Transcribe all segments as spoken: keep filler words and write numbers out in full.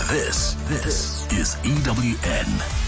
This, this is E W N.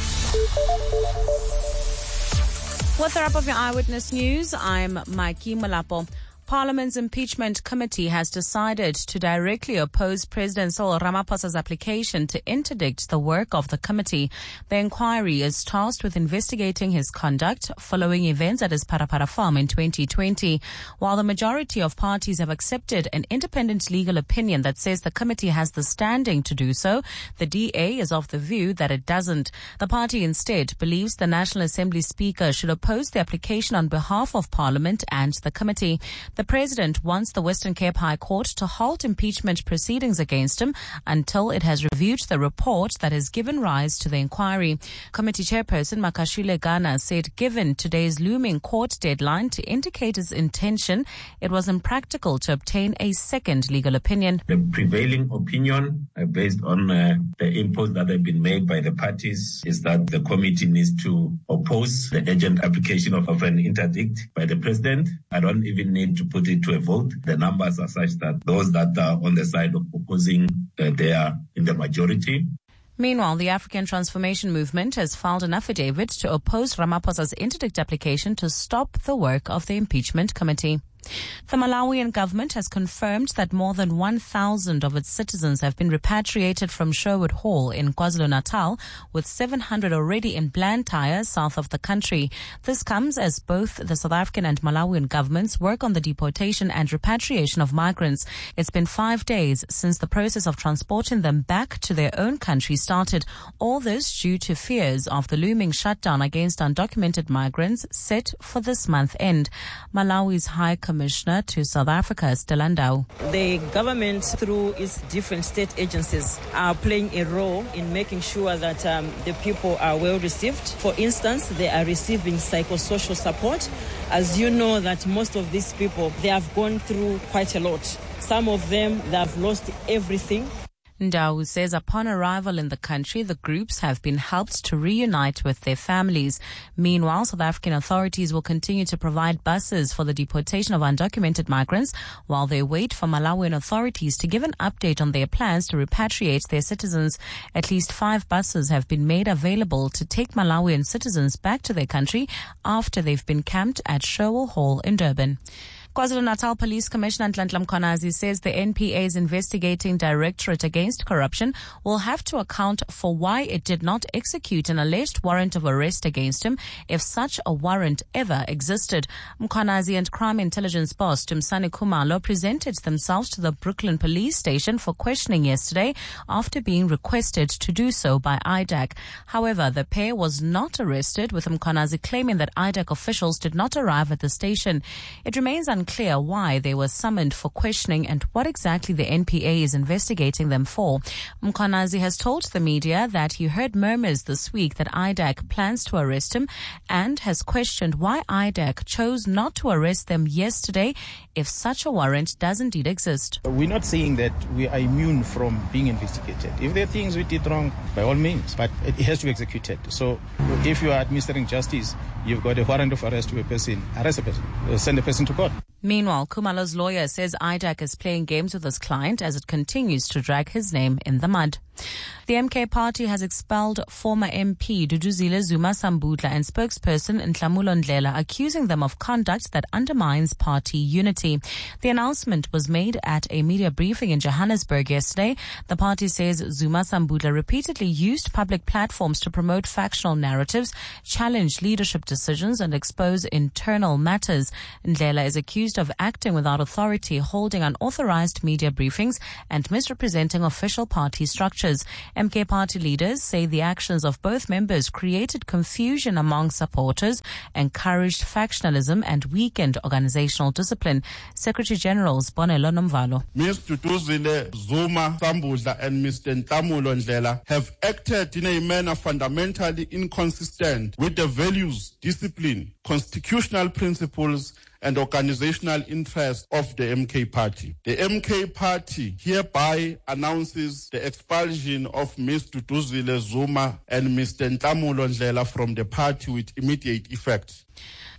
What's the wrap of your Eyewitness News? I'm Mikey Malapo. Parliament's impeachment committee has decided to directly oppose President Cyril Ramaphosa's application to interdict the work of the committee. The inquiry is tasked with investigating his conduct following events at his Parapara farm in twenty twenty. While the majority of parties have accepted an independent legal opinion that says the committee has the standing to do so, the D A is of the view that it doesn't. The party instead believes the National Assembly Speaker should oppose the application on behalf of Parliament and the committee. The President wants the Western Cape High Court to halt impeachment proceedings against him until it has reviewed the report that has given rise to the inquiry. Committee Chairperson Makashile Gana said given today's looming court deadline to indicate his intention, it was impractical to obtain a second legal opinion. The prevailing opinion, uh, based on uh, the inputs that have been made by the parties, is that the committee needs to oppose the urgent application of, of an interdict by the President. I don't even need to put it to a vote. The numbers are such that those that are on the side of opposing, uh, they are in the majority. Meanwhile, the African Transformation Movement has filed an affidavit to oppose Ramaphosa's interdict application to stop the work of the impeachment committee. The Malawian government has confirmed that more than one thousand of its citizens have been repatriated from Sherwood Hall in KwaZulu-Natal, with seven hundred already in Blantyre, south of the country. This comes as both the South African and Malawian governments work on the deportation and repatriation of migrants. It's been five days since the process of transporting them back to their own country started. All this due to fears of the looming shutdown against undocumented migrants set for this month end. Malawi's High Commissioner to South Africa, Stella Ndau. The government, through its different state agencies, are playing a role in making sure that um, the people are well received. For instance, they are receiving psychosocial support. As you know, that most of these people, they have gone through quite a lot. Some of them, they have lost everything. Ndau says upon arrival in the country, the groups have been helped to reunite with their families. Meanwhile, South African authorities will continue to provide buses for the deportation of undocumented migrants while they wait for Malawian authorities to give an update on their plans to repatriate their citizens. At least five buses have been made available to take Malawian citizens back to their country after they've been camped at Sherwood Hall in Durban. KwaZulu-Natal Police Commissioner Nhlanhla Mkhwanazi says the N P A's investigating Directorate Against Corruption will have to account for why it did not execute an alleged warrant of arrest against him if such a warrant ever existed. Mkhwanazi and crime intelligence boss Tumsani Khumalo presented themselves to the Brooklyn Police Station for questioning yesterday after being requested to do so by I D A C. However, the pair was not arrested, with Mkhwanazi claiming that I D A C officials did not arrive at the station. It remains unclear Unclear why they were summoned for questioning and what exactly the N P A is investigating them for. Mkhwanazi has told the media that he heard murmurs this week that I D A C plans to arrest him and has questioned why I D A C chose not to arrest them yesterday if such a warrant does indeed exist. We're not saying that we are immune from being investigated. If there are things we did wrong, by all means, but it has to be executed. So if you are administering justice, you've got a warrant of arrest to a person, arrest a person, send a person to court. Meanwhile, Khumalo's lawyer says I D A C is playing games with his client as it continues to drag his name in the mud. The M K party has expelled former M P Duduzile Zuma Sambudla and spokesperson Nhlamulo Ndlela, accusing them of conduct that undermines party unity. The announcement was made at a media briefing in Johannesburg yesterday. The party says Zuma Sambudla repeatedly used public platforms to promote factional narratives, challenge leadership decisions, and expose internal matters. Ndlela is accused of acting without authority, holding unauthorized media briefings, and misrepresenting official party structures. M K party leaders say the actions of both members created confusion among supporters, encouraged factionalism, and weakened organizational discipline. Secretary General Bonelo Nomvalo. Mister Duduzile Zuma Sambudla and Mister Nhlamulo Ndlela have acted in a manner fundamentally inconsistent with the values, discipline, constitutional principles, and organizational interest of the M K party. The M K party hereby announces the expulsion of Mister Duduzile Zuma and Mister Nhlamulo Ndlela from the party with immediate effect.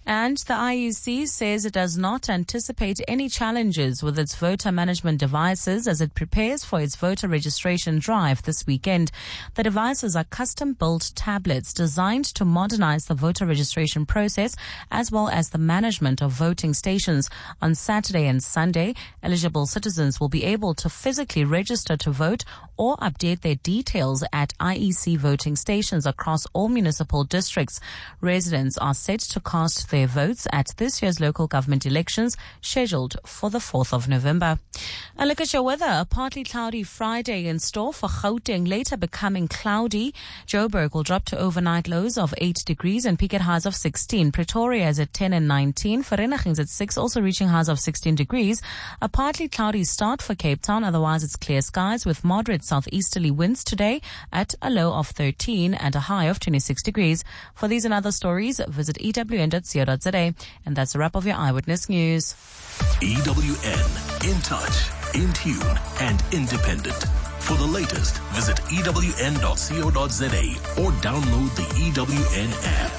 And the I E C says it does not anticipate any challenges with its voter management devices as it prepares for its voter registration drive this weekend. The devices are custom-built tablets designed to modernize the voter registration process as well as the management of voting stations. On Saturday and Sunday, eligible citizens will be able to physically register to vote or update their details at I E C voting stations across all municipal districts. Residents are set to cast their votes at this year's local government elections scheduled for the fourth of November. A look at your weather. A partly cloudy Friday in store for Gauteng, later becoming cloudy. Joburg will drop to overnight lows of eight degrees and peak at highs of sixteen. Pretoria is at ten and nineteen. Vereeniging is at six, also reaching highs of sixteen degrees. A partly cloudy start for Cape Town. Otherwise, it's clear skies with moderate southeasterly winds today at a low of thirteen and a high of twenty-six degrees. For these and other stories, visit E W N dot co dot za. And that's a wrap of your Eyewitness News. E W N, in touch, in tune, and independent. For the latest, visit E W N dot co dot za or download the E W N app.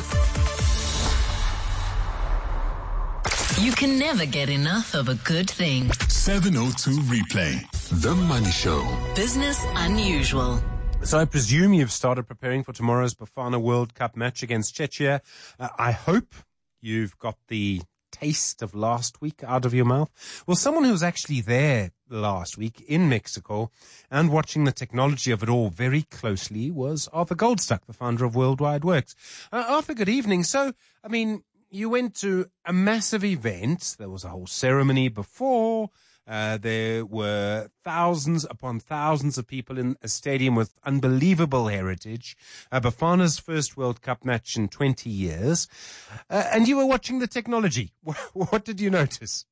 You can never get enough of a good thing. seven oh two Replay. The Money Show. Business Unusual. So I presume you've started preparing for tomorrow's Bafana World Cup match against Czechia. Uh, I hope you've got the taste of last week out of your mouth. Well, someone who was actually there last week in Mexico and watching the technology of it all very closely was Arthur Goldstuck, the founder of Worldwide Works. Uh, Arthur, good evening. So, I mean, you went to a massive event. There was a whole ceremony before. Uh, there were thousands upon thousands of people in a stadium with unbelievable heritage. Uh, Bafana's first World Cup match in twenty years. Uh, and you were watching the technology. What did you notice?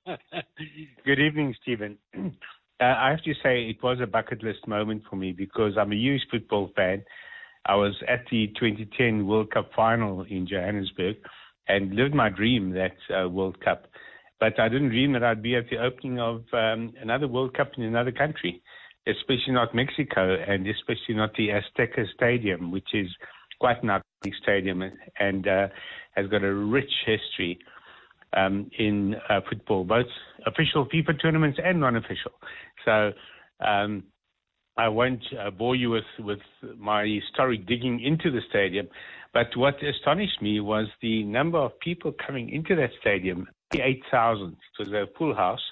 Good evening, Stephen. Uh, I have to say it was a bucket list moment for me because I'm a huge football fan. I was at the twenty ten World Cup final in Johannesburg and lived my dream, that uh, World Cup. But I didn't dream that I'd be at the opening of um, another World Cup in another country, especially not Mexico, and especially not the Azteca Stadium, which is quite an iconic stadium and uh, has got a rich history um, in uh, football, both official FIFA tournaments and non-official. So um, I won't uh, bore you with, with my historic digging into the stadium, but what astonished me was the number of people coming into that stadium. eight thousand. It was a full house.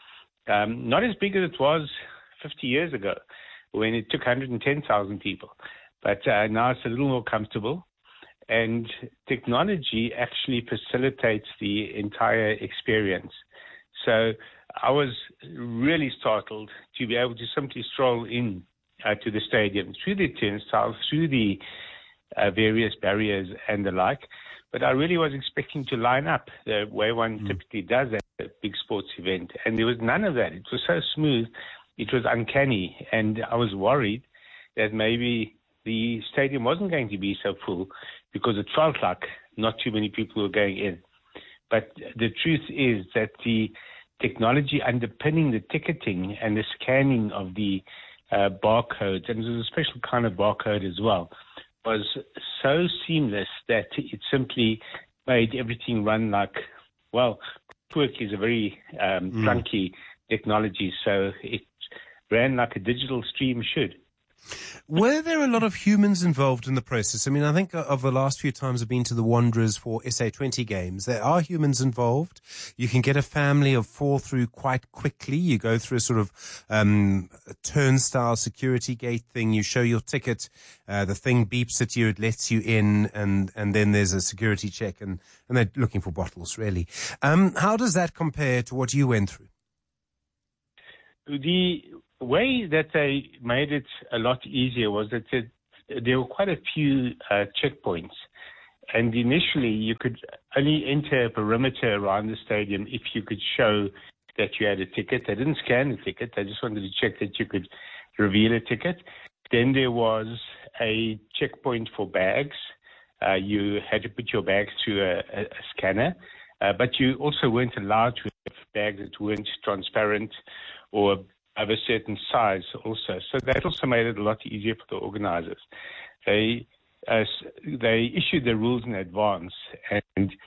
Um, not as big as it was fifty years ago when it took one hundred ten thousand people. But uh, now it's a little more comfortable. And technology actually facilitates the entire experience. So I was really startled to be able to simply stroll in uh, to the stadium through the turnstiles, through the uh, various barriers and the like. But I really was expecting to line up the way one mm. typically does at a big sports event. And there was none of that. It was so smooth. It was uncanny. And I was worried that maybe the stadium wasn't going to be so full because it felt like not too many people were going in. But the truth is that the technology underpinning the ticketing and the scanning of the uh, barcodes, and there's a special kind of barcode as well, was so seamless that it simply made everything run like, well, Twerk is a very um, mm. clunky technology, so it ran like a digital stream should. Were there a lot of humans involved in the process? I mean, I think of the last few times I've been to the Wanderers for S A twenty games, there are humans involved. You can get a family of four through quite quickly. You go through a sort of um, a turnstile security gate thing. You show your ticket. Uh, the thing beeps at you. It lets you in, and, and then there's a security check, and, and they're looking for bottles, really. Um, how does that compare to what you went through? The way that they made it a lot easier was that it, there were quite a few uh, checkpoints. And initially, you could only enter a perimeter around the stadium if you could show that you had a ticket. They didn't scan the ticket. They just wanted to check that you could reveal a ticket. Then there was a checkpoint for bags. Uh, you had to put your bags through a, a, a scanner. Uh, but you also weren't allowed to have bags that weren't transparent or of a certain size also. So that also made it a lot easier for the organizers. They uh, they issued the rules in advance, and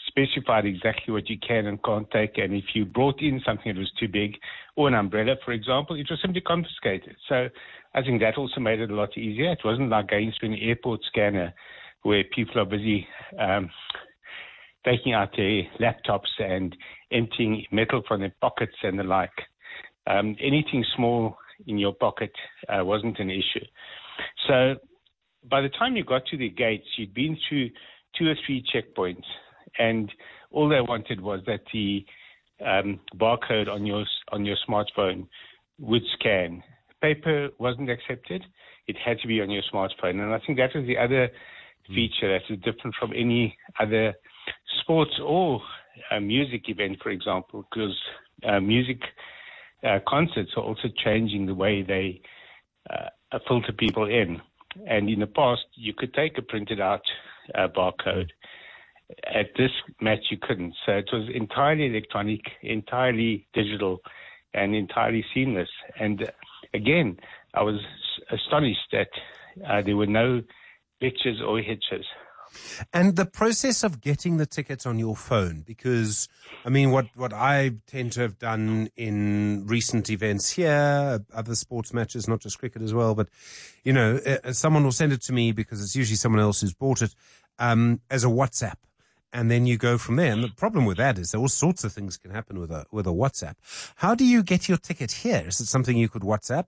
specified exactly what you can and can't take. And if you brought in something that was too big, or an umbrella, for example, it was simply confiscated. So I think that also made it a lot easier. It wasn't like going through an airport scanner where people are busy um, taking out their laptops and emptying metal from their pockets and the like. Um, anything small in your pocket uh, wasn't an issue. So by the time you got to the gates, you'd been through two or three checkpoints, and all they wanted was that the um, barcode on your on your smartphone would scan. Paper wasn't accepted. It had to be on your smartphone. And I think that was the other feature that is different from any other sports or uh, music event, for example, because uh, music uh, concerts are also changing the way they uh, filter people in. And in the past, you could take a printed out uh, barcode. At this match, you couldn't. So it was entirely electronic, entirely digital, and entirely seamless. And uh, again, I was astonished that uh, there were no glitches or hitches. And the process of getting the ticket on your phone, because, I mean, what, what I tend to have done in recent events here, other sports matches, not just cricket as well, but, you know, uh, someone will send it to me because it's usually someone else who's bought it, um, as a WhatsApp. And then you go from there. And the problem with that is all sorts of things can happen with a, with a WhatsApp. How do you get your ticket here? Is it something you could WhatsApp?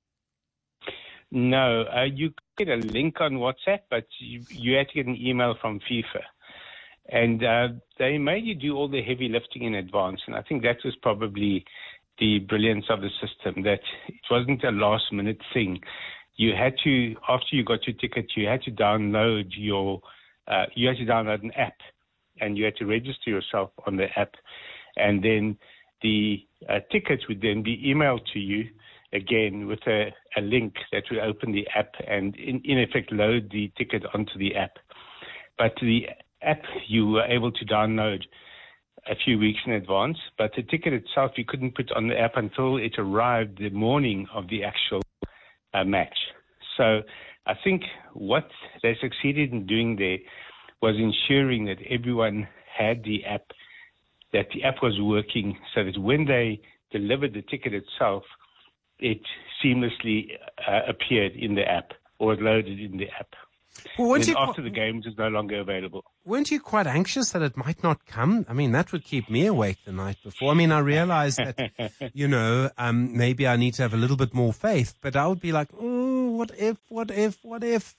No, uh, you get a link on WhatsApp, but you, you had to get an email from FIFA. And uh, they made you do all the heavy lifting in advance. And I think that was probably the brilliance of the system, that it wasn't a last-minute thing. You had to, after you got your ticket, you had to download your, uh, you had to download an app, and you had to register yourself on the app. And then the uh, ticket would then be emailed to you, again, with a, a link that will open the app and, in, in effect, load the ticket onto the app. But the app you were able to download a few weeks in advance, but the ticket itself you couldn't put on the app until it arrived the morning of the actual uh, match. So I think what they succeeded in doing there was ensuring that everyone had the app, that the app was working, so that when they delivered the ticket itself, it seamlessly uh, appeared in the app or loaded in the app. Well, and you, after the game, it was no longer available. Weren't you quite anxious that it might not come? I mean, that would keep me awake the night before. I mean, I realized that, you know, um, maybe I need to have a little bit more faith, but I would be like, oh, what if, what if, what if?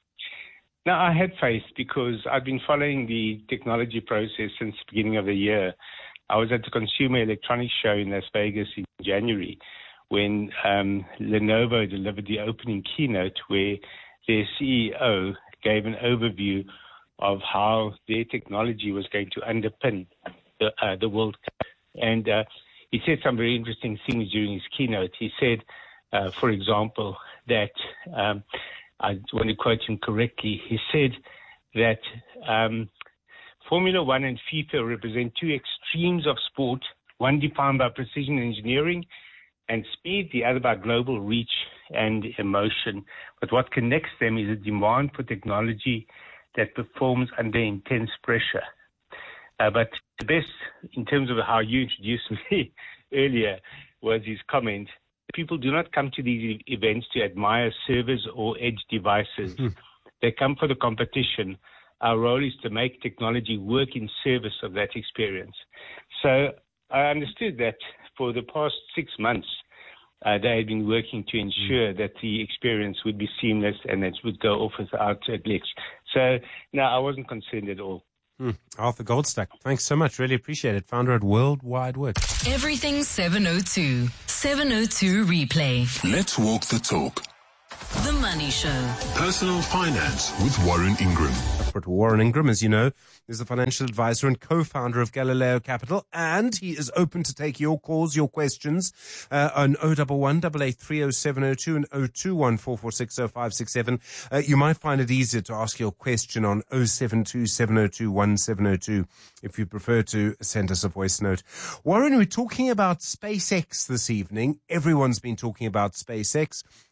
No, I had faith because I've been following the technology process since the beginning of the year. I was at the Consumer Electronics Show in Las Vegas in January, when um, Lenovo delivered the opening keynote, where their C E O gave an overview of how their technology was going to underpin the, uh, the World Cup. And uh, he said some very interesting things during his keynote. He said, uh, for example, that, um, I want to quote him correctly, he said that um, Formula One and FIFA represent two extremes of sport, one defined by precision engineering and speed, the other by global reach and emotion. But what connects them is a demand for technology that performs under intense pressure. Uh, but the best, in terms of how you introduced me earlier, was his comment: people do not come to these events to admire servers or edge devices. Mm-hmm. They come for the competition. Our role is to make technology work in service of that experience. So I understood that for the past six months, uh, they had been working to ensure mm. that the experience would be seamless and it would go off without a glitch. So, no, I wasn't concerned at all. Mm. Arthur Goldstack, thanks so much. Really appreciate it. Founder at Worldwide Works. Everything seven oh two. seven oh two Replay. Let's walk the talk. The Money Show. Personal finance with Warren Ingram. Warren Ingram, as you know, is the financial advisor and co-founder of Galileo Capital, and he is open to take your calls, your questions uh, on oh one one, eight eight three oh seven oh two and oh two one four four six oh five six seven. Uh, you might find it easier to ask your question on oh seven two seven oh two one seven oh two if you prefer to send us a voice note. Warren, we're talking about SpaceX this evening. Everyone's been talking about SpaceX.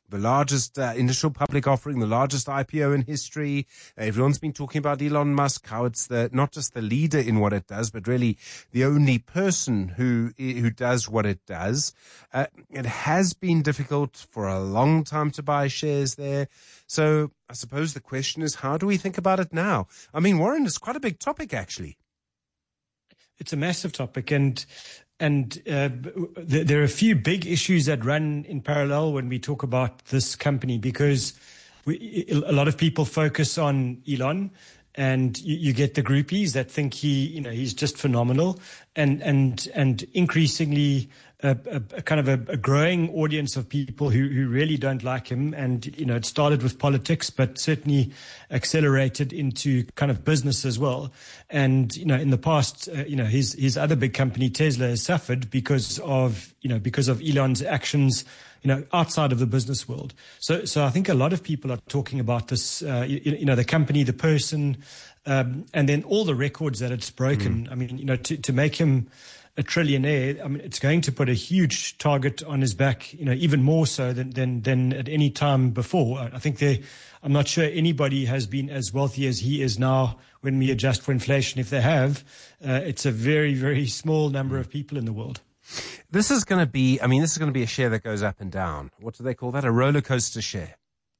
the largest uh, initial public offering, the largest I P O in history. Uh, everyone's been talking about Elon Musk, how it's the not just the leader in what it does, but really the only person who who does what it does. Uh, it has been difficult for a long time to buy shares there. So I suppose the question is, how do we think about it now? I mean, Warren, it's quite a big topic, actually. It's a massive topic, and And uh, th- there are a few big issues that run in parallel when we talk about this company, because we, a lot of people focus on Elon, and you, you get the groupies that think he, you know, he's just phenomenal, and and and increasingly a, a, a kind of a, a growing audience of people who who really don't like him. And you know, it started with politics, but certainly accelerated into kind of business as well. And you know, in the past, uh, you know, his his other big company Tesla has suffered because of you know because of Elon's actions, you know, outside of the business world. So, so I think a lot of people are talking about this, uh, you, you know, the company, the person, um, and then all the records that it's broken. Mm. I mean, you know, to, to make him a trillionaire, I mean, it's going to put a huge target on his back, you know, even more so than, than, than at any time before. I think there, I'm not sure anybody has been as wealthy as he is now when we adjust for inflation. If they have, uh, it's a very, very small number of people in the world. This is going to be, I mean, this is going to be a share that goes up and down. What do they call that? A roller coaster share.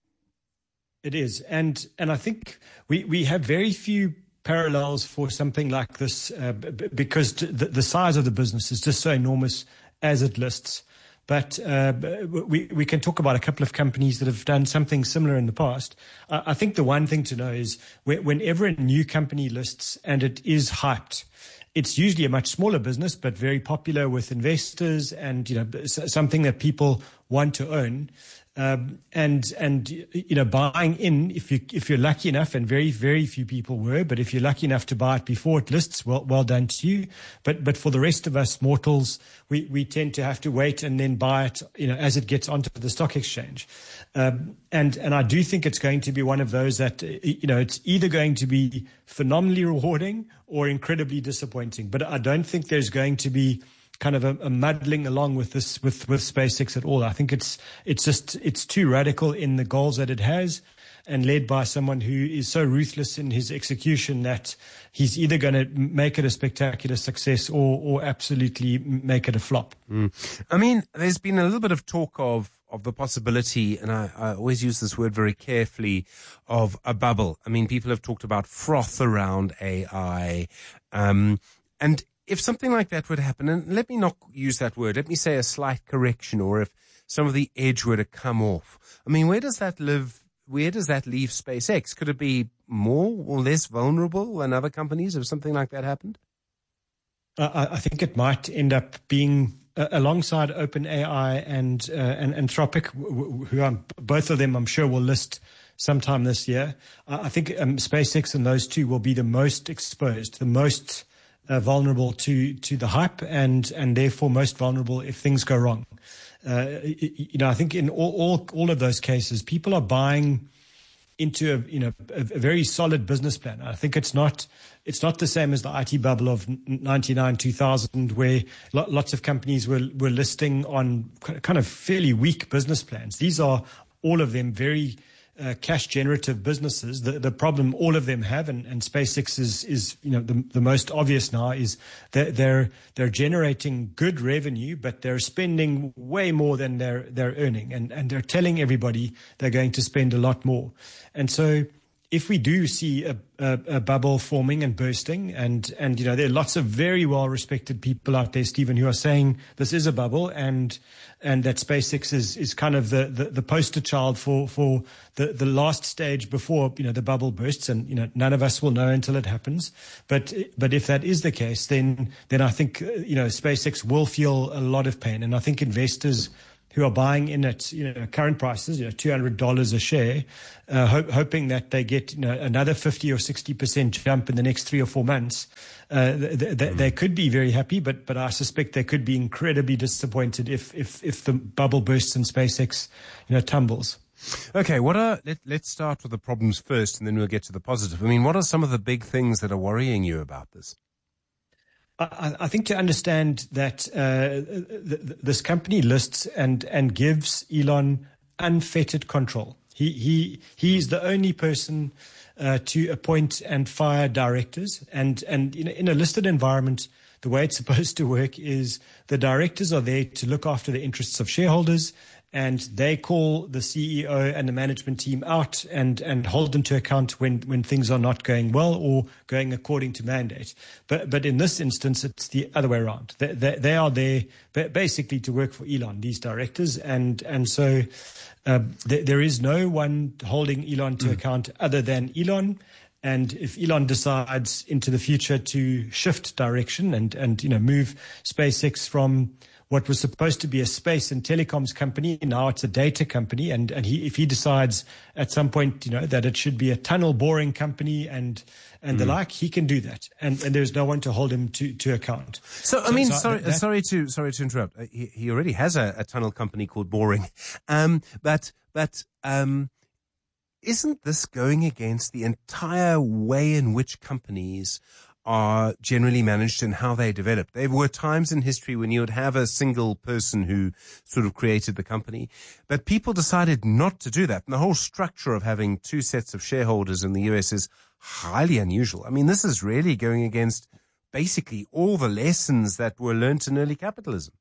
It is. And and I think we, we have very few parallels for something like this uh, b- because the, the size of the business is just so enormous as it lists. But uh, we, we can talk about a couple of companies that have done something similar in the past. Uh, I think the one thing to know is whenever a new company lists and it is hyped, it's usually a much smaller business, but very popular with investors and, you know, something that people want to own. Um, and, and, you know, buying in, if you, if you're lucky enough, and very, very few people were, but if you're lucky enough to buy it before it lists, well, well done to you. But, but for the rest of us mortals, we, we tend to have to wait and then buy it, you know, as it gets onto the stock exchange. Um, and, and I do think it's going to be one of those that, you know, it's either going to be phenomenally rewarding or incredibly disappointing. But I don't think there's going to be kind of a, a muddling along with this, with, with SpaceX at all. I think it's, it's just, it's too radical in the goals that it has and led by someone who is so ruthless in his execution that he's either going to make it a spectacular success or, or absolutely make it a flop. Mm. I mean, there's been a little bit of talk of, of the possibility, and I, I always use this word very carefully, of a bubble. I mean, people have talked about froth around A I, um, and if something like that would happen, and let me not use that word, let me say a slight correction, or if some of the edge were to come off, I mean, where does that live? Where does that leave SpaceX? Could it be more or less vulnerable than other companies if something like that happened? Uh, I think it might end up being uh, alongside OpenAI and, uh, and Anthropic, who I'm, both of them I'm sure will list sometime this year. Uh, I think um, SpaceX and those two will be the most exposed, the most Uh, vulnerable to to the hype, and and therefore most vulnerable if things go wrong. Uh, you know, I think in all, all all of those cases, people are buying into a you know a, a very solid business plan. I think it's not it's not the same as the I T bubble of ninety-nine, two thousand, where lo- lots of companies were were listing on kind of fairly weak business plans. These are all of them very Uh, cash generative businesses. The the problem all of them have, and, and SpaceX is is you know the the most obvious now, is that they're they're generating good revenue, but they're spending way more than they're they're earning, and and they're telling everybody they're going to spend a lot more. And so if we do see a, a, a bubble forming and bursting, and, and, you know, there are lots of very well-respected people out there, Stephen, who are saying this is a bubble, and and that SpaceX is, is kind of the, the, the poster child for, for the, the last stage before, you know, the bubble bursts, and, you know, none of us will know until it happens. But but if that is the case, then then I think, you know, SpaceX will feel a lot of pain, and I think investors who are buying in at, you know, current prices, you know, two hundred dollars a share, uh, ho- hoping that they get, you know, another fifty or sixty percent jump in the next three or four months. Uh, th- th- mm. They could be very happy, but but I suspect they could be incredibly disappointed if if if the bubble bursts and SpaceX, you know, tumbles. Okay, what are let, let's start with the problems first, and then we'll get to the positive. I mean, what are some of the big things that are worrying you about this? I, I think to understand that uh, th- th- this company lists and, and gives Elon unfettered control. He he he's the only person uh, to appoint and fire directors. And and in, in a listed environment, the way it's supposed to work is the directors are there to look after the interests of shareholders, and they call the C E O and the management team out and, and hold them to account when, when things are not going well or going according to mandate. But but in this instance, it's the other way around. They, they, they are there basically to work for Elon, these directors, and and so uh, th- there is no one holding Elon to mm. account other than Elon. And if Elon decides into the future to shift direction and, and you know move SpaceX from what was supposed to be a space and telecoms company, now it's a data company, and, and he if he decides at some point, you know, that it should be a tunnel boring company and and mm. the like, he can do that, and, and there's no one to hold him to, to account. So, I mean, so, sorry, that, sorry to sorry to interrupt. He, he already has a, a tunnel company called Boring, um, but but um, isn't this going against the entire way in which companies are generally managed and how they develop? There were times in history when you would have a single person who sort of created the company, but people decided not to do that. And the whole structure of having two sets of shareholders in the U S is highly unusual. I mean, this is really going against basically all the lessons that were learnt in early capitalism.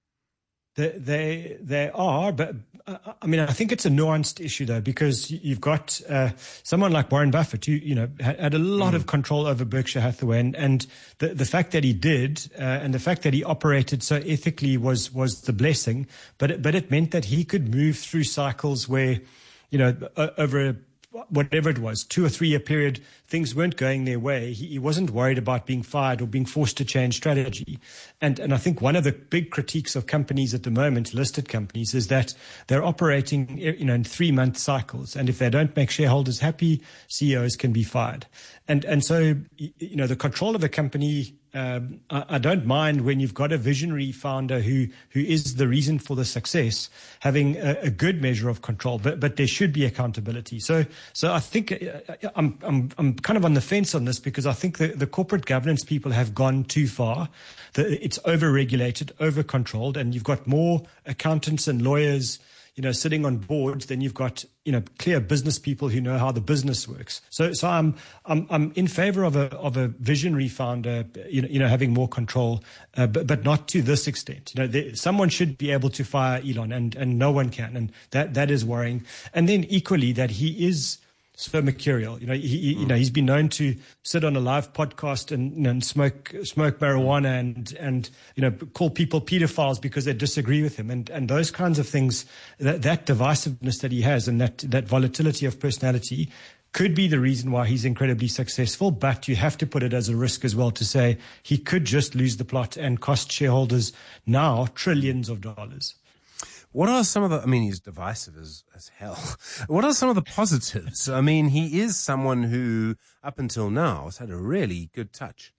They, they, they are, but uh, I mean, I think it's a nuanced issue though, because you've got uh, someone like Warren Buffett, who, you know, had, had a lot mm. of control over Berkshire Hathaway, and, and the, the fact that he did, uh, and the fact that he operated so ethically was, was the blessing, but it, but it meant that he could move through cycles where, you know, over a whatever it was, two or three year period, things weren't going their way. He, he wasn't worried about being fired or being forced to change strategy. And, and I think one of the big critiques of companies at the moment, listed companies, is that they're operating, you know, in three month cycles. And if they don't make shareholders happy, C E Os can be fired. And, and so, you know, the control of a company, Um, I, I don't mind when you've got a visionary founder who, who is the reason for the success, having a, a good measure of control, but, but there should be accountability. So, so I think I'm, I'm, I'm kind of on the fence on this, because I think the, the corporate governance people have gone too far. The, it's over-regulated, over-controlled, and you've got more accountants and lawyers, you know, sitting on boards, then you've got, you know, clear business people who know how the business works. So, so I'm, I'm, I'm in favor of a, of a visionary founder, you know, you know, having more control, uh, but, but not to this extent. You know, there, someone should be able to fire Elon, and, and no one can. And that, that is worrying. And then equally that he is so mercurial. You know, he, he, you know, he's been known to sit on a live podcast and, you know, and smoke, smoke marijuana and, and, you know, call people pedophiles because they disagree with him. And, and those kinds of things, that, that divisiveness that he has, and that, that volatility of personality could be the reason why he's incredibly successful. But you have to put it as a risk as well, to say he could just lose the plot and cost shareholders now trillions of dollars. What are some of the, I mean, he's divisive as, as hell. What are some of the positives? I mean, he is someone who, up until now, has had a really good touch.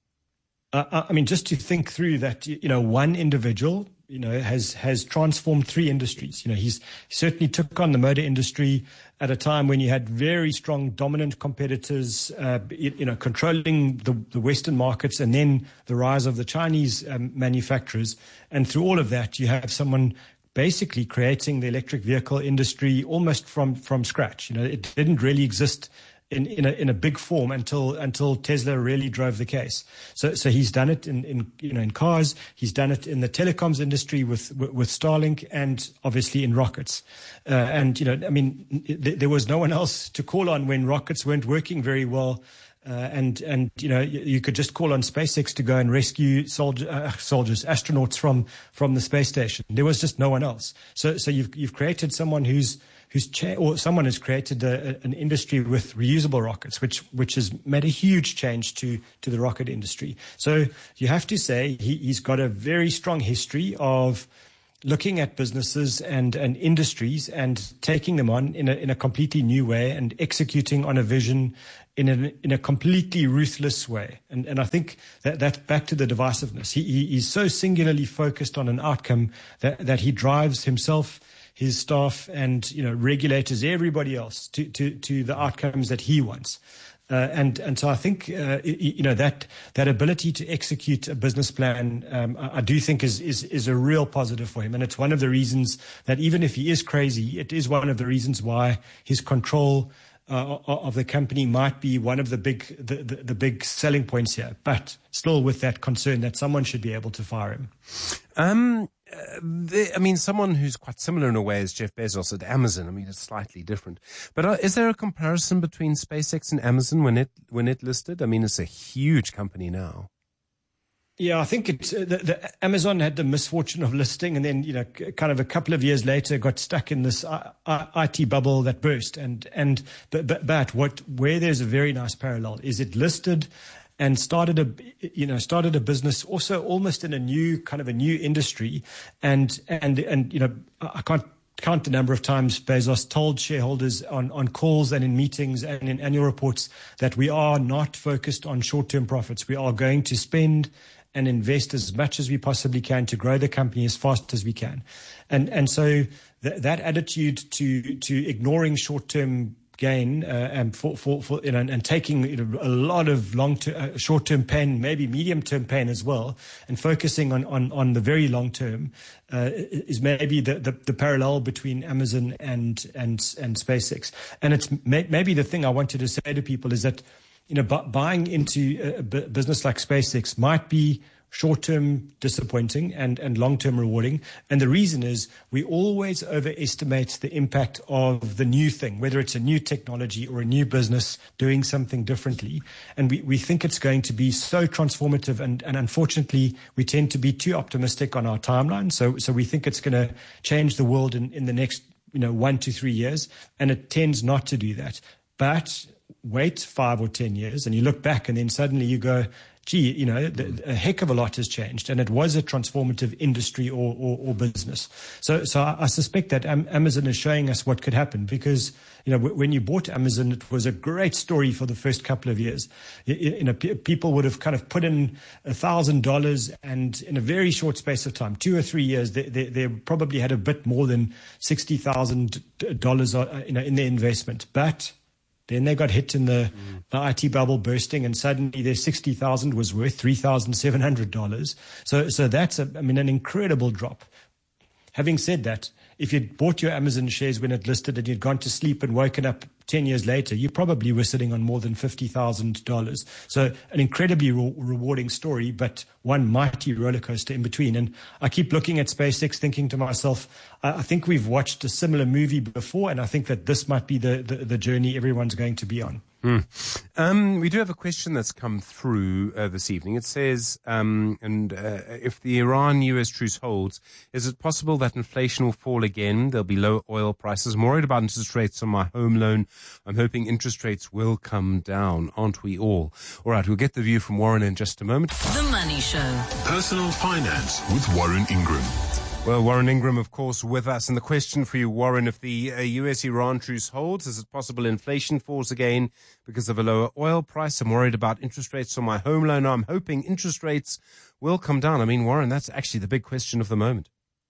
Uh, I mean, just to think through that, you know, one individual, you know, has, has transformed three industries. You know, he's he certainly took on the motor industry at a time when you had very strong, dominant competitors, uh, you, you know, controlling the, the Western markets, and then the rise of the Chinese um, manufacturers. And through all of that, you have someone basically creating the electric vehicle industry almost from, from scratch. You know, it didn't really exist in, in a, in a big form until, until Tesla really drove the case. So, so he's done it in, in, you know, in cars. He's done it in the telecoms industry with, with, with Starlink, and obviously in rockets. Uh, and, you know, I mean, th- there was no one else to call on when rockets weren't working very well. Uh, and, and, you know, you, you could just call on SpaceX to go and rescue soldier, uh, soldiers, astronauts from, from the space station. There was just no one else. So, so you've, you've created someone who's, who's, cha- or someone has created a, an industry with reusable rockets, which, which has made a huge change to, to the rocket industry. So you have to say he, he's got a very strong history of looking at businesses and, and industries and taking them on in a, in a completely new way, and executing on a vision in a, in a completely ruthless way. And, and I think that that's back to the divisiveness. He, he, he's so singularly focused on an outcome that, that he drives himself, his staff, and, you know, regulators, everybody else to, to, to the outcomes that he wants. Uh, and and so I think uh, you know that that ability to execute a business plan, um, I, I do think is, is is a real positive for him, and it's one of the reasons that even if he is crazy, it is one of the reasons why his control uh, of the company might be one of the big the, the, the big selling points here. But still, with that concern that someone should be able to fire him. Um. Uh, the, I mean, someone who's quite similar in a way as Jeff Bezos at Amazon. I mean, it's slightly different. But uh, is there a comparison between SpaceX and Amazon when it when it listed? I mean, it's a huge company now. Yeah, I think it's uh, the, the Amazon had the misfortune of listing, and then you know, kind of a couple of years later, got stuck in this I, I, I T bubble that burst. And and but, but but what where there's a very nice parallel is it listed and started a, you know, started a business also almost in a new kind of a new industry, and and and you know, I can't count the number of times Bezos told shareholders on on calls and in meetings and in annual reports that we are not focused on short-term profits. We are going to spend and invest as much as we possibly can to grow the company as fast as we can, and and so th- that attitude to to ignoring short-term gain uh, and for, for, for you know, and taking you know, a lot of long term, uh, short term pain, maybe medium term pain as well, and focusing on, on, on the very long term uh, is maybe the, the, the parallel between Amazon and and and SpaceX. And it's may, maybe the thing I wanted to say to people is that you know bu- buying into a b- business like SpaceX might be short-term disappointing and, and long-term rewarding. And the reason is we always overestimate the impact of the new thing, whether it's a new technology or a new business doing something differently. And we, we think it's going to be so transformative. And, and unfortunately, we tend to be too optimistic on our timeline. So, so we think it's going to change the world in, in the next, you know, one to three years. And it tends not to do that. But wait five or ten years and you look back and then suddenly you go, gee, you know, the, a heck of a lot has changed, and it was a transformative industry or, or, or business. So, so I, I suspect that Amazon is showing us what could happen because, you know, w- when you bought Amazon, it was a great story for the first couple of years. You, you know, p- people would have kind of put in a thousand dollars, and in a very short space of time, two or three years, they, they, they probably had a bit more than sixty thousand dollars, you know, in their investment, but then they got hit in the, mm. the I T bubble bursting, and suddenly their sixty thousand was worth three thousand seven hundred dollars. So, so that's a, I mean, an incredible drop. Having said that, if you'd bought your Amazon shares when it listed and you'd gone to sleep and woken up ten years later, you probably were sitting on more than fifty thousand dollars. So an incredibly re- rewarding story, but one mighty roller coaster in between. And I keep looking at SpaceX thinking to myself, I, I think we've watched a similar movie before, and I think that this might be the, the, the journey everyone's going to be on. Hmm. Um, we do have a question that's come through uh, this evening. It says, um, and uh, if the Iran-U S truce holds, is it possible that inflation will fall again? There'll be low oil prices. I'm worried about interest rates on my home loan. I'm hoping interest rates will come down, aren't we all? All right, we'll get the view from Warren in just a moment. The Money Show. Personal Finance with Warren Ingram. Well, Warren Ingram, of course, with us. And the question for you, Warren, if the uh, U S Iran truce holds, is it possible inflation falls again because of a lower oil price? I'm worried about interest rates on my home loan. I'm hoping interest rates will come down. I mean, Warren, that's actually the big question of the moment.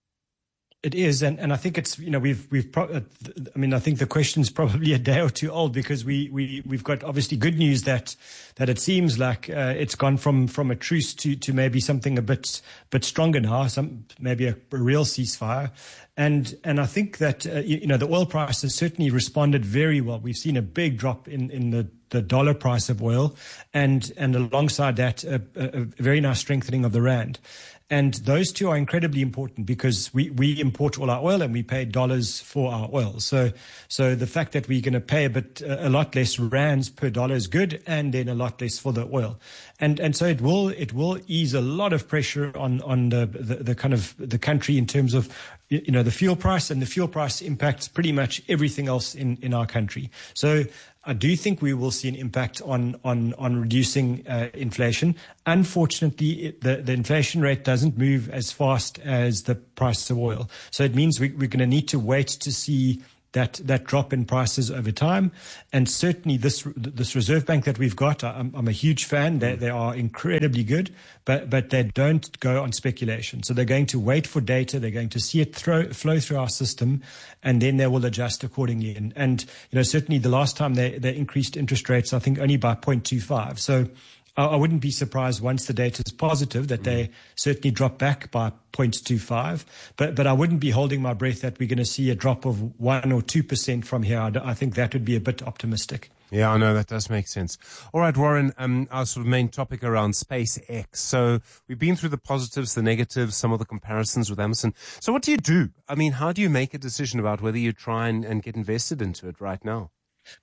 It is, and, and I think it's, you know, we've, we've, pro- I mean, I think the question's probably a day or two old because we, we, we've got obviously good news that, that it seems like, uh, it's gone from, from a truce to, to maybe something a bit, bit stronger now, some, maybe a, a real ceasefire. And, and I think that, uh, you, you know, the oil price has certainly responded very well. We've seen a big drop in, in the, the dollar price of oil, and, and alongside that, a, a, a very nice strengthening of the rand. And those two are incredibly important because we, we import all our oil and we pay dollars for our oil. So, so the fact that we're going to pay a bit, a lot less rands per dollar is good, and then a lot less for the oil. And, and so it will, it will ease a lot of pressure on, on the, the, the kind of the country in terms of, you know, the fuel price, and the fuel price impacts pretty much everything else in, in our country. So I do think we will see an impact on on on reducing uh, inflation. Unfortunately, it, the the inflation rate doesn't move as fast as the price of oil. So it means we, we're going to need to wait to see that that drop in prices over time. And certainly this this Reserve Bank that we've got, I'm, I'm a huge fan. They, they are incredibly good, but but they don't go on speculation. So they're going to wait for data. They're going to see it throw, flow through our system, and then they will adjust accordingly. And, and you know, certainly the last time they, they increased interest rates, I think only by zero point two five. So I wouldn't be surprised once the data is positive that they certainly drop back by zero point two five. But but I wouldn't be holding my breath that we're going to see a drop of one or two percent from here. I, I think that would be a bit optimistic. Yeah, I know that does make sense. All right, Warren, um, our sort of main topic around SpaceX. So we've been through the positives, the negatives, some of the comparisons with Amazon. So what do you do? I mean, how do you make a decision about whether you try and, and get invested into it right now?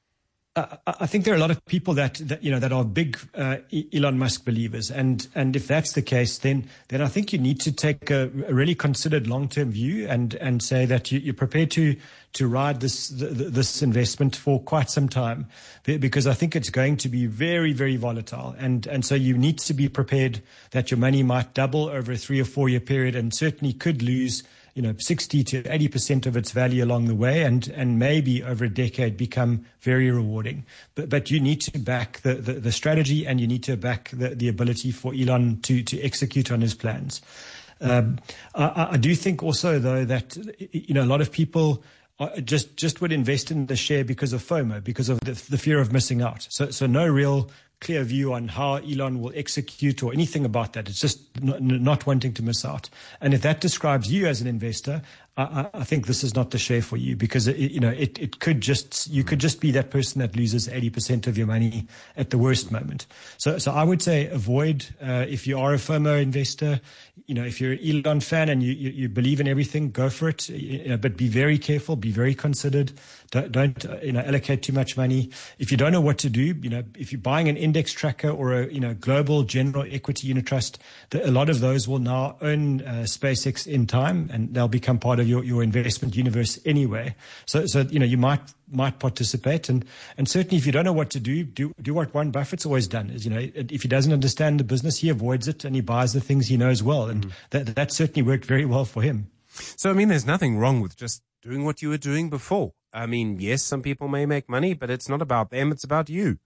I think there are a lot of people that, that you know that are big uh, Elon Musk believers, and and if that's the case, then then I think you need to take a, a really considered long-term view and and say that you, you're prepared to to ride this this investment for quite some time, because I think it's going to be very very volatile, and and so you need to be prepared that your money might double over a three or four year period, and certainly could lose, you know, sixty to eighty percent of its value along the way, and, and maybe over a decade become very rewarding. But, but you need to back the, the, the strategy, and you need to back the, the ability for Elon to, to execute on his plans. Um, I, I do think also, though, that, you know, a lot of people just, just would invest in the share because of FOMO, because of the, the fear of missing out. So, so no real clear view on how Elon will execute or anything about that. It's just not, not wanting to miss out. And if that describes you as an investor, I, I think this is not the share for you, because it, you know it, it could just you could just be that person that loses eighty percent of your money at the worst moment. So so I would say avoid uh, if you are a FOMO investor. You know, if you're an Elon fan and you, you, you believe in everything, go for it. You know, but be very careful, be very considered. Don't, don't uh, you know allocate too much money. If you don't know what to do, you know, if you're buying an index tracker or a you know global general equity unit trust, the, a lot of those will now own uh, SpaceX in time, and they'll become part of your, your investment universe anyway. So so you know you might might participate, and and certainly if you don't know what to do, do do what Warren Buffett's always done is, you know, if he doesn't understand the business, he avoids it and he buys the things he knows well, and mm. that that certainly worked very well for him. So I mean, there's nothing wrong with just doing what you were doing before. I mean, yes, some people may make money, but it's not about them, it's about you.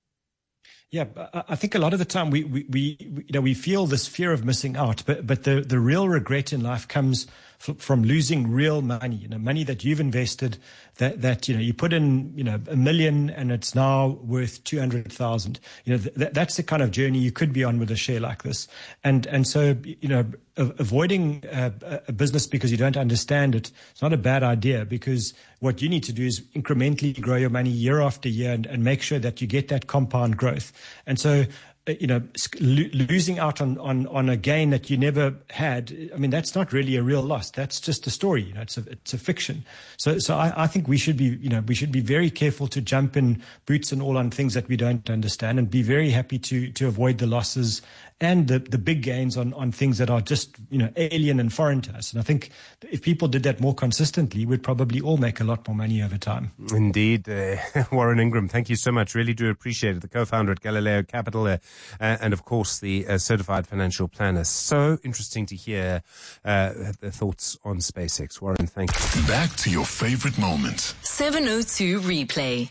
Yeah, I think a lot of the time we, we, we you know, we feel this fear of missing out, but but the, the real regret in life comes f- from losing real money, you know, money that you've invested, that, that, you know, you put in, you know, a million and it's now worth two hundred thousand. You know, th- that's the kind of journey you could be on with a share like this. And, and so, you know, avoiding a, a business because you don't understand it, it's not a bad idea, because what you need to do is incrementally grow your money year after year and, and make sure that you get that compound growth. And so, you know, lo- losing out on, on, on a gain that you never had, I mean, that's not really a real loss. That's just a story. You know, it's a, it's a fiction. So, so I, I think we should be, you know, we should be very careful to jump in boots and all on things that we don't understand, and be very happy to, to avoid the losses and the, the big gains on, on things that are just, you know, alien and foreign to us. And I think if people did that more consistently, we'd probably all make a lot more money over time. Indeed. Uh, Warren Ingram, thank you so much. Really do appreciate it. The co-founder at Galileo Capital, uh, uh, and of course the uh, certified financial planner. So interesting to hear uh, the thoughts on SpaceX. Warren, thank you. Back to your favorite moments. seven oh two Replay.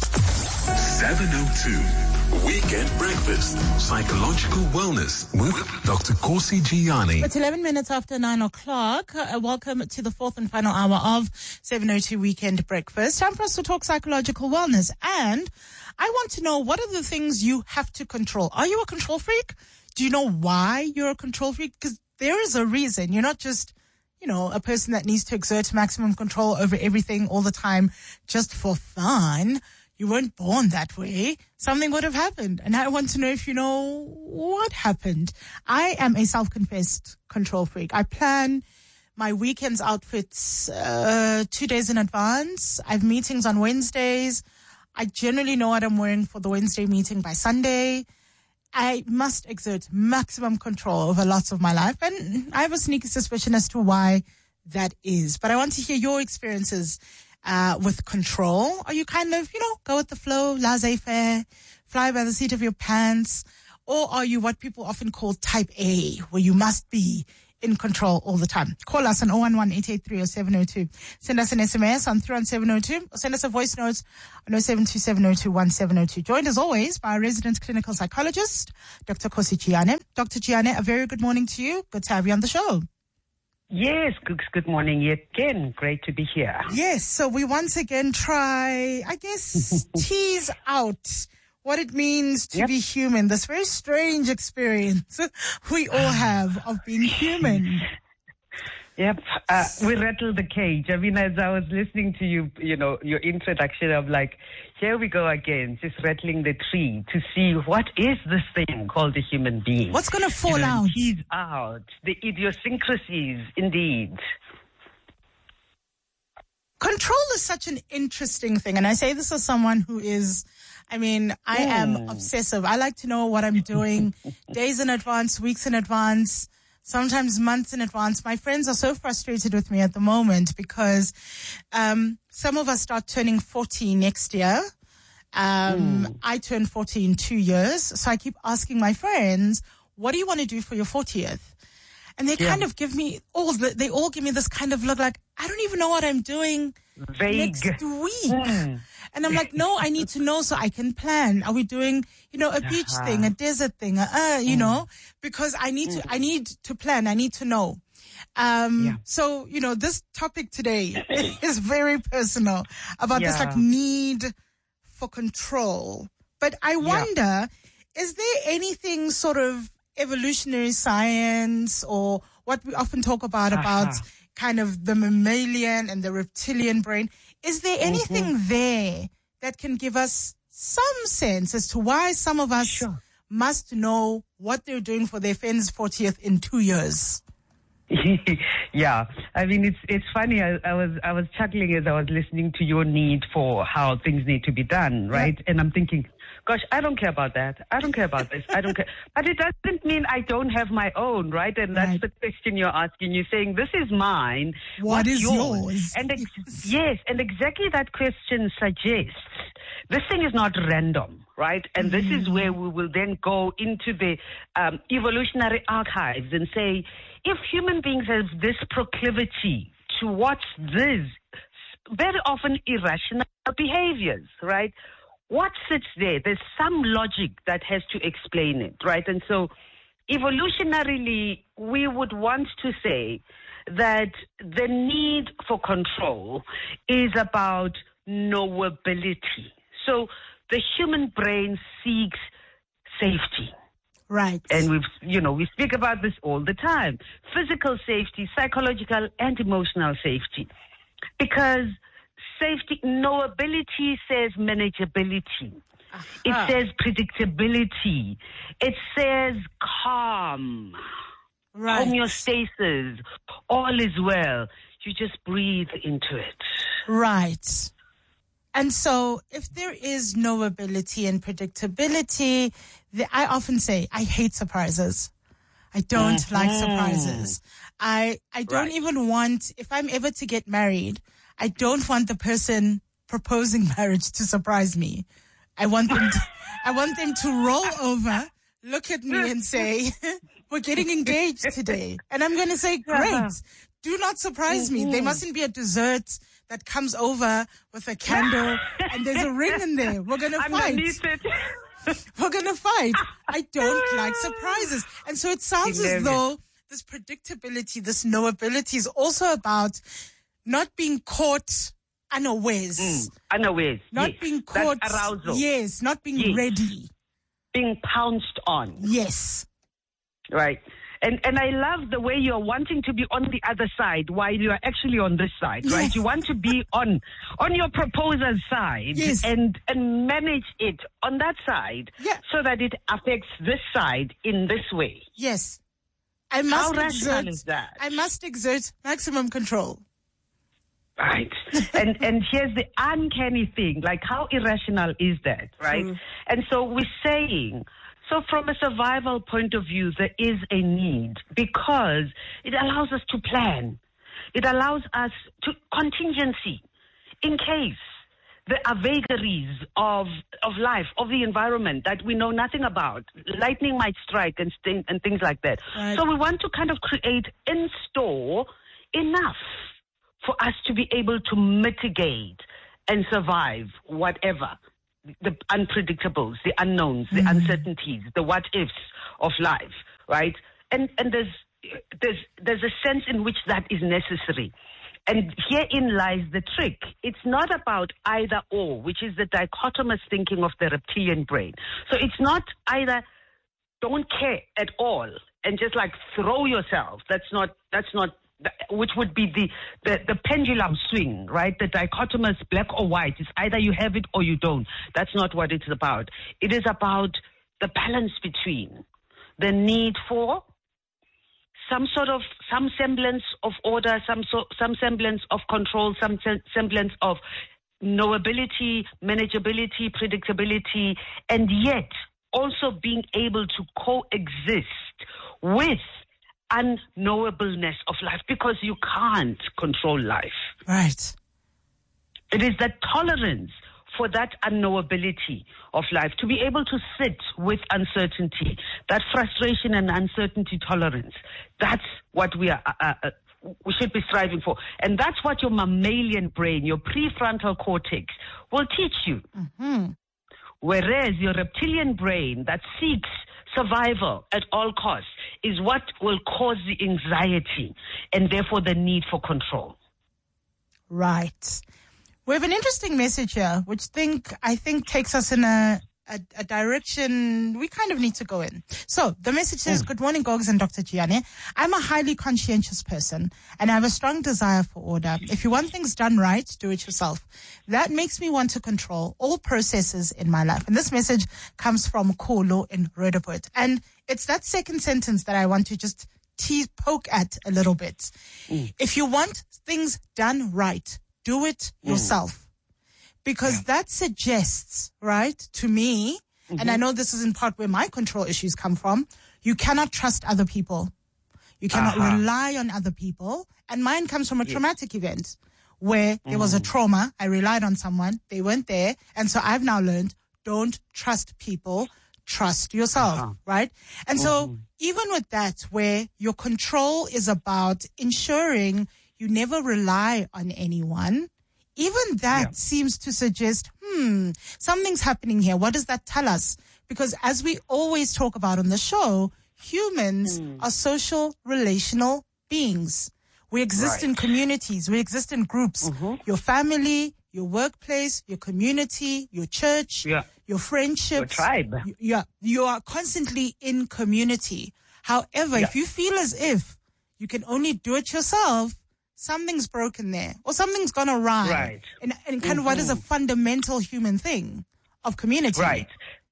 seven oh two. Weekend Breakfast. Psychological Wellness with Doctor Kosi Gianni. It's eleven minutes after nine o'clock. Uh, welcome to the fourth and final hour of seven oh two Weekend Breakfast. Time for us to talk psychological wellness. And I want to know, what are the things you have to control? Are you a control freak? Do you know why you're a control freak? Because there is a reason. You're not just, you know, a person that needs to exert maximum control over everything all the time just for fun. You weren't born that way. Something would have happened. And I want to know if you know what happened. I am a self-confessed control freak. I plan my weekends outfits uh, two days in advance. I have meetings on Wednesdays. I generally know what I'm wearing for the Wednesday meeting by Sunday. I must exert maximum control over lots of my life. And I have a sneaky suspicion as to why that is. But I want to hear your experiences Uh, with control. Are you kind of, you know, go with the flow, laissez-faire, fly by the seat of your pants? Or are you what people often call type A, where you must be in control all the time. Call us on oh one one, eight eight three, oh seven oh two. Send us an S M S on three one seven oh two or send us a voice note on oh seven two seven oh two one seven oh two. Joined as always by our resident clinical psychologist, Doctor Kosi Chiane. Doctor Chiane, a very good morning to you. Good to have you on the show. Yes, good, good morning yet again. Great to be here. Yes, so we once again try, I guess, tease out what it means to yep. be human, this very strange experience we all have of being human. Yep, uh, we rattle the cage. I mean, as I was listening to you, you know, your introduction, I'm like, here we go again, just rattling the tree to see what is this thing called a human being. What's going to fall you know, out? Tease out the idiosyncrasies, indeed. Control is such an interesting thing, and I say this as someone who is, I mean, I am mm. obsessive. I like to know what I'm doing days in advance, weeks in advance, sometimes months in advance. My friends are so frustrated with me at the moment because um, some of us start turning forty next year. Um, mm. I turn forty in two years. So I keep asking my friends, what do you want to do for your fortieth? And they yeah. kind of give me all, the, they all give me this kind of look like, I don't even know what I'm doing Vague. next week. Mm. And I'm like, no, I need to know so I can plan. Are we doing, you know, a beach uh-huh. thing, a desert thing, uh, you mm. know, because I need to, I need to plan. I need to know. Um, yeah. so, you know, this topic today is very personal about yeah. this like need for control. But I wonder, yeah. is there anything sort of evolutionary science or what we often talk about, uh-huh. about kind of the mammalian and the reptilian brain? Is there anything mm-hmm. there that can give us some sense as to why some of us sure. must know what they're doing for their friend's fortieth in two years? Yeah, I mean it's it's funny. I, I was I was chuckling as I was listening to your need for how things need to be done, right? Yeah. And I'm thinking, gosh, I don't care about that. I don't care about this. I don't care. But it doesn't mean I don't have my own, right? And that's right. the question you're asking. You're saying, this is mine. What What's is yours? yours? And ex- yes, and exactly that question suggests this thing is not random, right? And Mm-hmm. this is where we will then go into the um, evolutionary archives and say, if human beings have this proclivity towards this very often irrational behaviors, right? What sits there? There's some logic that has to explain it, right? And so evolutionarily, we would want to say that the need for control is about knowability. So the human brain seeks safety. Right. And we've, you know, we speak about this all the time. Physical safety, psychological and emotional safety. Because safety, knowability says manageability. Uh-huh. It says predictability. It says calm. Right. Homeostasis. All is well. You just breathe into it. Right. And so if there is knowability and predictability, the, I often say, I hate surprises. I don't mm-hmm. like surprises. I, I don't right. even want, if I'm ever to get married, I don't want the person proposing marriage to surprise me. I want them to, I want them to roll over, look at me and say, we're getting engaged today. And I'm going to say, great. Uh-huh. Do not surprise mm-hmm. me. There mustn't be a dessert that comes over with a candle and there's a ring in there. We're going to fight. It. We're going to fight. I don't like surprises. And so it sounds as though this predictability, this knowability is also about not being caught unawares. Mm, unawares. Not yes. being caught. That's arousal. Yes. Not being yes. ready. Being pounced on. Yes. Right. And and I love the way you're wanting to be on the other side while you're actually on this side, right? Yes. You want to be on on your proposer's side yes. and, and manage it on that side yeah. so that it affects this side in this way. Yes. I must How exert, rational is that? I must exert maximum control. Right. and and here's the uncanny thing, like how irrational is that, right? Mm. And so we're saying, so from a survival point of view, there is a need because it allows us to plan. It allows us to contingency in case there are vagaries of of life, of the environment that we know nothing about. Lightning might strike and sting and things like that. Right. So we want to kind of create in store enough for us to be able to mitigate and survive whatever, the unpredictables, the unknowns, mm-hmm. the uncertainties, the what ifs of life, right? And and there's there's there's a sense in which that is necessary. And herein lies the trick. It's not about either or, which is the dichotomous thinking of the reptilian brain. So it's not either don't care at all and just like throw yourself. That's not, that's not, which would be the, the, the pendulum swing, right? The dichotomous black or white. It's either you have it or you don't. That's not what it's about. It is about the balance between the need for some sort of, some semblance of order, some so, some semblance of control, some se- semblance of knowability, manageability, predictability, and yet also being able to coexist with unknowableness of life, because you can't control life. Right. It is that tolerance for that unknowability of life, to be able to sit with uncertainty, that frustration and uncertainty tolerance. That's what we are, uh, uh, we should be striving for. And that's what your mammalian brain, your prefrontal cortex will teach you. Mm-hmm. Whereas your reptilian brain that seeks survival at all costs is what will cause the anxiety and therefore the need for control. Right. We have an interesting message here, which think I think takes us in a, a, a direction we kind of need to go in. So the message says, mm. Good morning, Gogs and Doctor Gianni. I'm a highly conscientious person and I have a strong desire for order. If you want things done right, do it yourself. That makes me want to control all processes in my life. And this message comes from Kolo in Roodepoort. And it's that second sentence that I want to just tease, poke at a little bit. Mm. If you want things done right, do it yourself. Mm. Because yeah. that suggests, right, to me, mm-hmm. and I know this is in part where my control issues come from, you cannot trust other people. You cannot uh-huh. rely on other people. And mine comes from a yes. traumatic event where mm. there was a trauma. I relied on someone. They weren't there. And so I've now learned, don't trust people. Trust yourself, uh-huh. right? And mm-hmm. so even with that, where your control is about ensuring you never rely on anyone, even that yeah. seems to suggest, hmm, something's happening here. What does that tell us? Because as we always talk about on the show, humans mm. are social, relational beings. We exist right. in communities. We exist in groups. Mm-hmm. Your family, your workplace, your community, your church, yeah. your friendships. Your tribe. You, yeah, you are constantly in community. However, yeah. if you feel as if you can only do it yourself, something's broken there, or something's gone awry. Right. And, and kind mm-hmm. of what is a fundamental human thing of community. Right.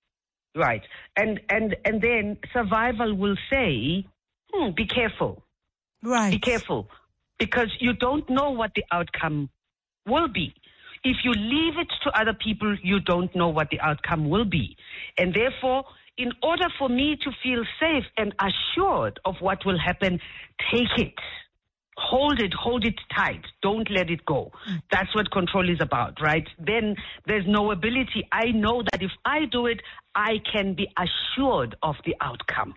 Right. And and and then survival will say, hmm, be careful. Right. Be careful. Because you don't know what the outcome will be. If you leave it to other people, you don't know what the outcome will be. And therefore, in order for me to feel safe and assured of what will happen, take it. Hold it, hold it tight. Don't let it go. Mm. That's what control is about, right? Then there's no ability. I know that if I do it, I can be assured of the outcome.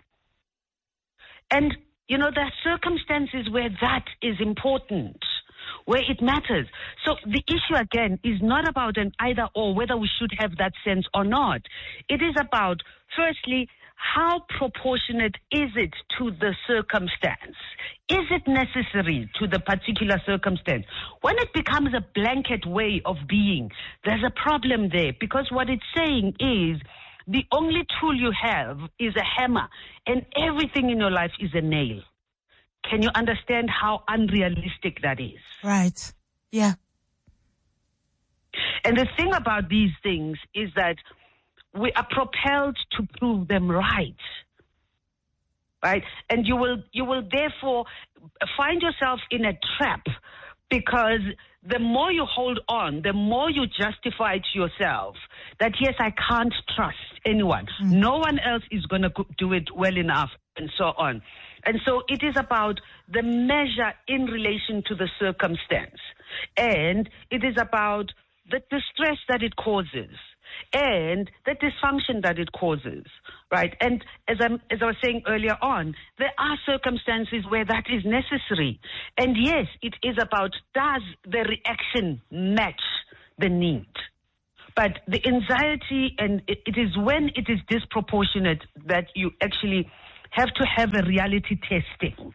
And, you know, there are circumstances where that is important, where it matters. So the issue, again, is not about an either or, whether we should have that sense or not. It is about, firstly, how proportionate is it to the circumstance? Is it necessary to the particular circumstance? When it becomes a blanket way of being, there's a problem there, because what it's saying is the only tool you have is a hammer and everything in your life is a nail. Can you understand how unrealistic that is? Right. Yeah. And the thing about these things is that we are propelled to prove them right. Right? And you will you will therefore find yourself in a trap, because the more you hold on, the more you justify to yourself that, yes, I can't trust anyone. Mm. No one else is going to do it well enough, and so on. And so it is about the measure in relation to the circumstance. And it is about the distress that it causes and the dysfunction that it causes, right? And as, I'm, as I was saying earlier on, there are circumstances where that is necessary. And yes, it is about, does the reaction match the need? But the anxiety, and it, it is when it is disproportionate that you actually have to have a reality testing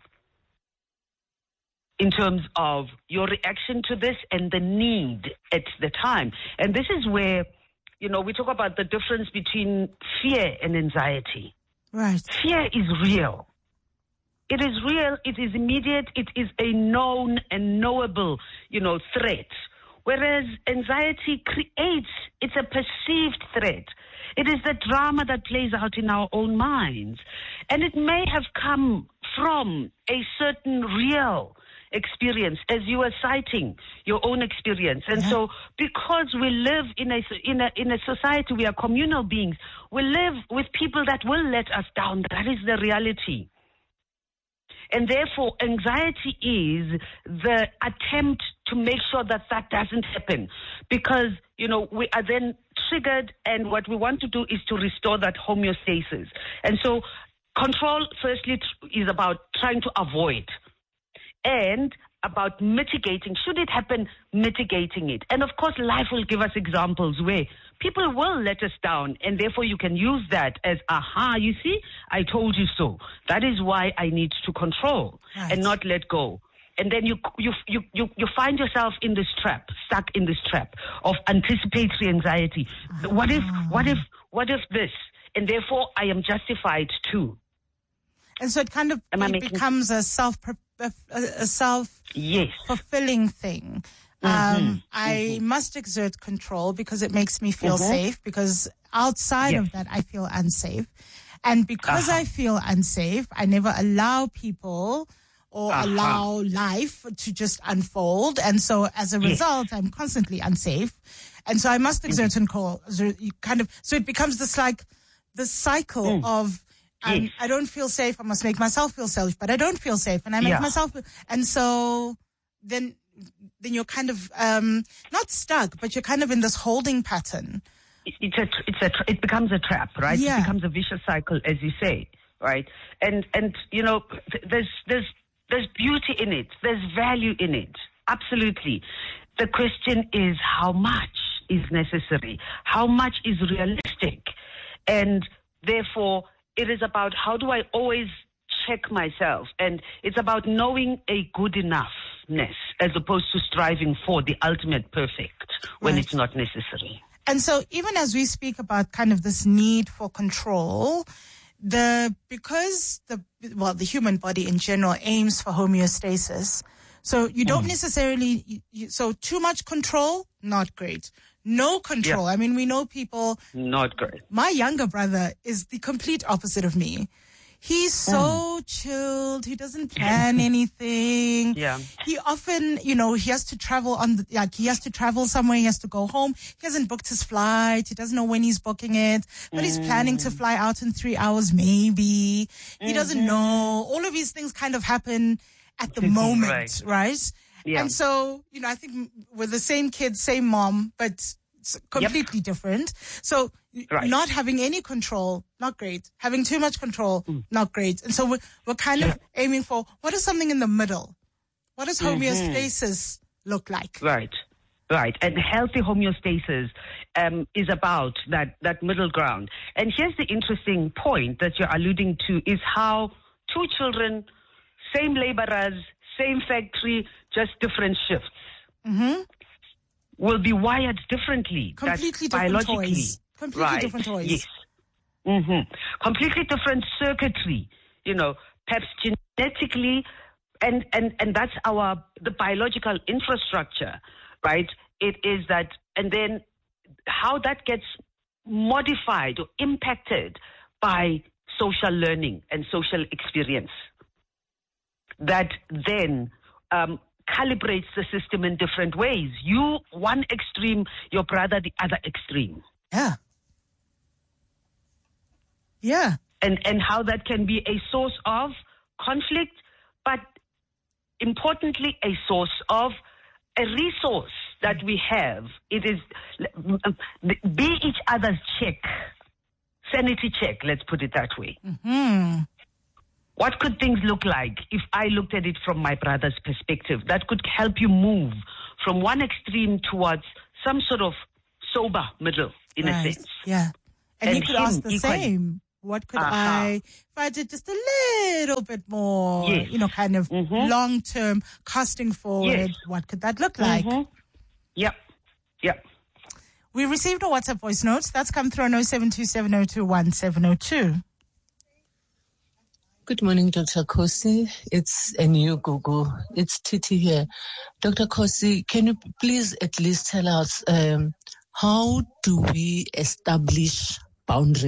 in terms of your reaction to this and the need at the time. And this is where, you know, we talk about the difference between fear and anxiety. Right. Fear is real. It is real. It is immediate. It is a known and knowable, you know, threat. Whereas anxiety creates, it's a perceived threat. It is the drama that plays out in our own minds. And it may have come from a certain real experience, as you were citing your own experience. And yeah. so because we live in a, in a in a society, we are communal beings, we live with people that will let us down. That is the reality. And therefore, anxiety is the attempt to make sure that that doesn't happen. Because, you know, we are then triggered, and what we want to do is to restore that homeostasis. And so control, firstly, is about trying to avoid and about mitigating. Should it happen, mitigating it. And of course, life will give us examples where people will let us down, and therefore you can use that as, aha, you see, I told you so. That is why I need to control right. and not let go. And then you, you you you you find yourself in this trap, stuck in this trap of anticipatory anxiety. Oh. What if, what if, what if this? And therefore I am justified too. And so it kind of it becomes a self a, a self yes. fulfilling thing. Mm-hmm. Um, I mm-hmm. must exert control because it makes me feel mm-hmm. safe, because outside yes. of that, I feel unsafe. And because uh-huh. I feel unsafe, I never allow people or uh-huh. allow life to just unfold. And so as a result, yes. I'm constantly unsafe. And so I must exert mm-hmm. control. So kind of, so it becomes this like, the cycle mm. of, um, yes. I don't feel safe, I must make myself feel safe, but I don't feel safe, and I make yeah. myself, and so then, then you're kind of, um, not stuck, but you're kind of in this holding pattern. It's a, it's a, it becomes a trap, right? Yeah. It becomes a vicious cycle, as you say, right? And, and, you know, there's, there's, there's beauty in it. There's value in it. Absolutely. The question is, how much is necessary? How much is realistic? And therefore, it is about, how do I always check myself? And it's about knowing a good enoughness as opposed to striving for the ultimate perfect when right. it's not necessary. And so even as we speak about kind of this need for control, the because the well the human body in general aims for homeostasis, so you don't mm. necessarily you, you, so too much control, not great. No control. Yeah. I mean, we know people. Not great. My younger brother is the complete opposite of me. He's so mm. chilled. He doesn't plan anything. Yeah. He often, you know, he has to travel on the, like, he has to travel somewhere. He has to go home. He hasn't booked his flight. He doesn't know when he's booking it, but mm. he's planning to fly out in three hours, maybe. Mm-hmm. He doesn't know. All of these things kind of happen at the moment, right? right? Yeah. And so, you know, I think we're the same kid, same mom, but it's completely yep. different. So right. not having any control, not great. Having too much control, mm. not great. And so we're, we're kind yeah. of aiming for, what is something in the middle? What does homeostasis mm-hmm. look like? Right, right. And healthy homeostasis um, is about that, that middle ground. And here's the interesting point that you're alluding to is how two children, same laborers, same factory, just different shifts, mm-hmm. will be wired differently. Completely That's different biologically. toys. Completely right. different toys. Yes. Mm-hmm. Completely different circuitry, you know, perhaps genetically, and, and, and that's our, the biological infrastructure, right? It is that, and then how that gets modified or impacted by social learning and social experience. That then um, calibrates the system in different ways. You, one extreme, your brother, the other extreme. Yeah. Yeah. And, and how that can be a source of conflict, but importantly, a source of a resource that we have, it is be each other's check, sanity check, let's put it that way. Mm-hmm. What could things look like if I looked at it from my brother's perspective? That could help you move from one extreme towards some sort of sober middle, in right. a sense. Yeah. And, and you could ask the equally. same. What could uh-huh. I, if I did just a little bit more, yes. you know, kind of mm-hmm. long-term casting forward, yes. what could that look like? Mm-hmm. Yep. Yep. We received a WhatsApp voice note. That's come through on oh seven two seven oh two one seven oh two. Good morning, Doctor Kosi. It's a new Google. It's Titi here. Doctor Kosi, can you please at least tell us um, how do we establish boundaries?